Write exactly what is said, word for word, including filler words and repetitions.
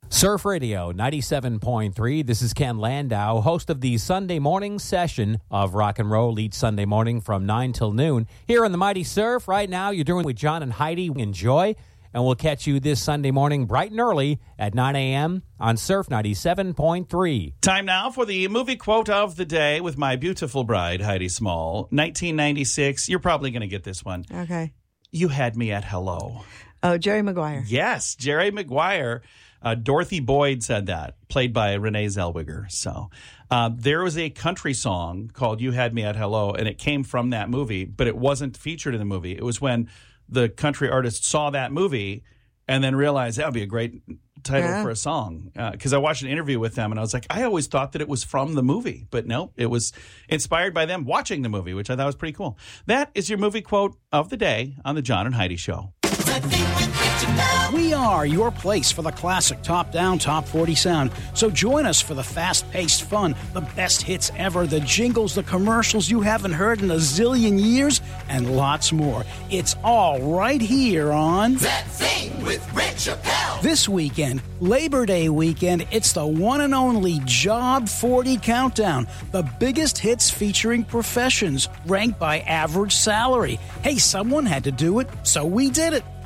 Surf Radio ninety-seven point three. This is Ken Landau, host of the Sunday morning session of Rock and Roll each Sunday morning from nine till noon. Here on the Mighty Surf, right now, you're doing with John and Heidi. Enjoy, and we'll catch you this Sunday morning bright and early at nine a.m. on Surf ninety-seven point three. Time now for the movie quote of the day with my beautiful bride, Heidi Small. nineteen ninety-six. You're probably going to get this one. Okay. You had me at hello. Oh, Jerry Maguire. Yes, Jerry Maguire. Uh, Dorothy Boyd said that, played by Renee Zellweger. So uh, there was a country song called You Had Me at Hello, and it came from that movie, but it wasn't featured in the movie. It was when the country artist saw that movie and then realized that would be a great title Yeah. for a song. Because uh, I watched an interview with them, and I was like, I always thought that it was from the movie. But no, it was inspired by them watching the movie, which I thought was pretty cool. That is your movie quote of the day on the John and Heidi Show. We are your place for the classic top-down, top forty sound. So join us for the fast-paced fun, the best hits ever, the jingles, the commercials you haven't heard in a zillion years, and lots more. It's all right here on That Thing with Red Chappelle. This weekend, Labor Day weekend, it's the one and only Job forty Countdown. The biggest hits featuring professions, ranked by average salary. Hey, someone had to do it, so we did it.